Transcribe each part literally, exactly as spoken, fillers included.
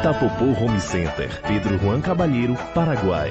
Itapopô Home Center, Pedro Juan Cabalheiro, Paraguai.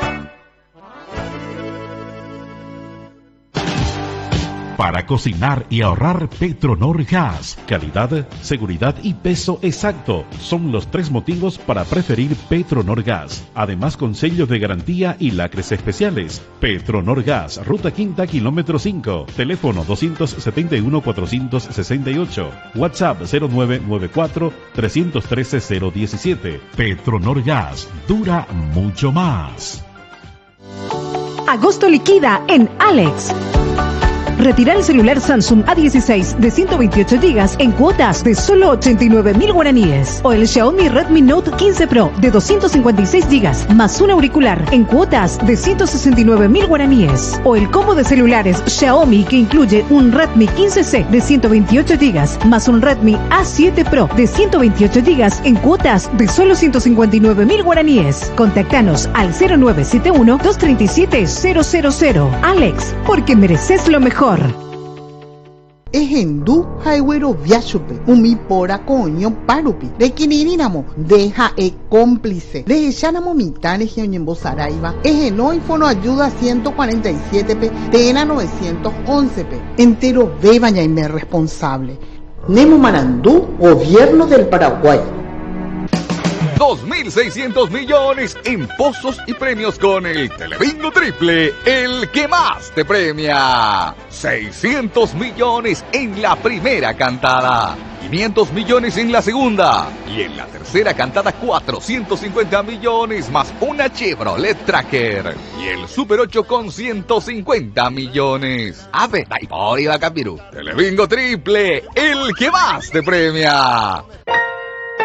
Para cocinar y ahorrar, Petronor Gas. Calidad, seguridad y peso exacto son los tres motivos para preferir Petronor Gas. Además, con sellos de garantía y lacres especiales. Petronor Gas, Ruta Quinta, kilómetro cinco. Teléfono dos siete uno, cuatro seis ocho. WhatsApp cero nueve nueve cuatro, tres uno tres, cero uno siete. Petronor Gas, dura mucho más. Agosto liquida en Alex. Retira el celular Samsung A dieciséis de ciento veintiocho gigas en cuotas de solo ochenta y nueve mil guaraníes. O el Xiaomi Redmi Note quince Pro de doscientos cincuenta y seis gigas más un auricular en cuotas de ciento sesenta y nueve mil guaraníes. O el combo de celulares Xiaomi que incluye un Redmi quince C de ciento veintiocho gigas más un Redmi A siete Pro de ciento veintiocho gigas en cuotas de solo ciento cincuenta y nueve mil guaraníes. Contactanos al cero nueve siete uno, dos tres siete, cero cero cero. Alex, porque mereces lo mejor. Ejendu Highway Viachupe, Umi Pora Coño Parupi, de Quinirinamo, deja e cómplice, de Echanamo Mitane Gioñembo Saraiva, Ejenoi Fono Ayuda ciento cuarenta y siete P, Tena novecientos once P, entero bebaña y me responsable. Nemo Marandú, Gobierno del Paraguay. dos mil seiscientos millones en pozos y premios con el Telebingo Triple, el que más te premia. seiscientos millones en la primera cantada, quinientos millones en la segunda y en la tercera cantada cuatrocientos cincuenta millones más una Chevrolet Tracker y el Super ocho con ciento cincuenta millones. Ave, Daipori Bacapirú. Telebingo Triple, el que más te premia.